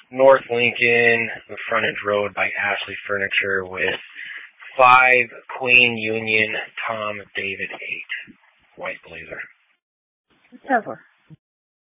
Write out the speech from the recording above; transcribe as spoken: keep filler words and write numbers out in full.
North Lincoln, the frontage road by Ashley Furniture with five Queen Union Tom David eight. White Blazer. Tesla.